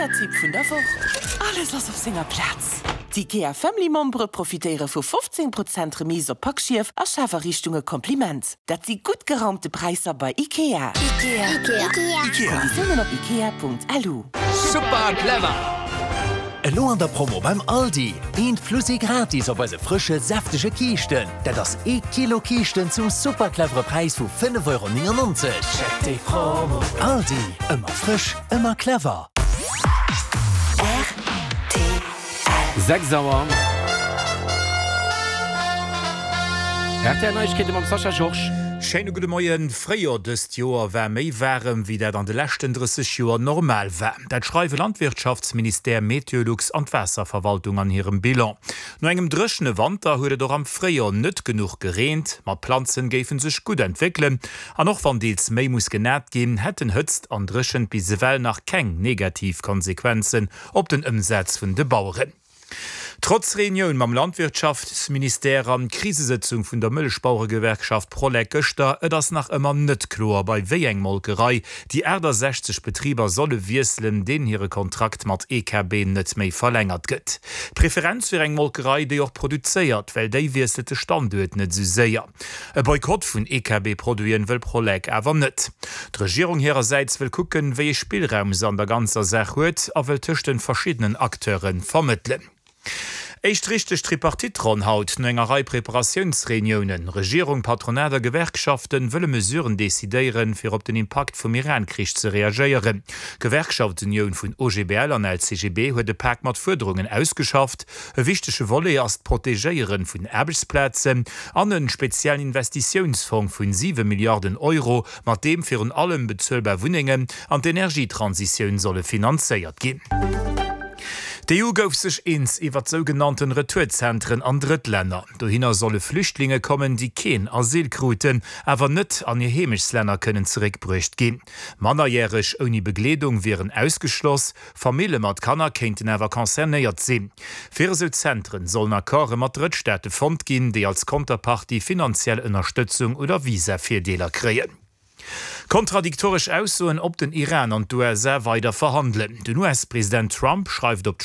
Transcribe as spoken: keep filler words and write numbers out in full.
Tipp vun der Woche. Alles was auf Singer Platz. Die IKEA Family Membre profitieren vu fünfzehn Prozent Remise op Packschief a Schaferrichtunge Kompliment. Dat sie gut geraumte Preise bei IKEA. IKEA. IKEA. IKEA. IKEA. Konditionen auf ikea punkt l u. Super clever! Elo an der Promo beim Aldi. Een Flussi gratis op se frische, saftige Kiechten. Dat ass e Kilo Kiechten zum superclevere Preis vu fünf Euro neunundneunzig. Check die Promo. Aldi. Immer frisch, immer clever. R T L sechs Sauer. R T L Neuigkeiten am Sascha Schorsch. Scheine gute Moien freier des Joer wär méi wärem wie dat an de lächten dreißig Joer normal wär. Dat schreiwe Landwirtschaftsminister Meteorolux an Wässerverwaltung an hirem Bilan. No engem drechne Wander huet doch am Freier nett genug gereint, mat Pflanzen géfen sech gut entwickeln, an noch wann deels méi muss genäht gin, hätten hëtzt an dreschen bis sewell nach keng Negativkonsequenzen op den Umsatz vun de Bauern. Trotz Reunion mam Landwirtschaftsminister an Krisesitzung vun der Müllsbauergewerkschaft Prolec Göster et ass nach ëmmer net klar bei wéi eng Molkerei, die Äder sechzig Betrieber solle wieselen, den hire Kontrakt mat E K B net méi verlängert gëtt. Präferenz fir eng Molkerei, déi och produzéiert, well déi wiesete Standuet net so séier. E Boykott vun E K B-Produien will Prolec awer net. D' Regierung hererseits will kucken, wéi Spielraums an der ganzer Sach huet, a will tëchten verschiedenen Akteuren vermitteln. Echt richtig Tripartitron haut engerei Präparationsreunionen. Regierung, Patronat der Gewerkschaften wëlle Mesuren desideieren fir op den Impact vum Irankrieg zu reagieren. Gewerkschaftsunion vun O G B L an L C G B huet de Pakt mat Forderungen ausgeschafft. E wichtesche Wolle as Protégéieren vun Erbesplätzen, an einen speziellen Investitionsfonds vun sieben Milliarden Euro, mat dem fir un allem bezahlbar Wohnungen an d'Energietransition solle finanziert gin. Die E U gouf sech ins iwwer sogenannten Retourzentren an Drittländer. Dohinner solle Flüchtlinge kommen, die keen Asylkruten, awer net an ihr Hemischsländer können zurückbrächt gin. Mannerjährech oni Bekleedung wären ausgeschloss, Familie mat Kanner kenten awer konzernéiert sinn. Für so Zentren sollen Akkorde mat Drittstädte fond gin, die als Konterpartie finanziell Unterstützung oder Visa fir Deler kreen. Kontradiktorisch aussoen op den Iran an d'U S A weiter verhandeln. Den U S-Präsident Trump schreibt op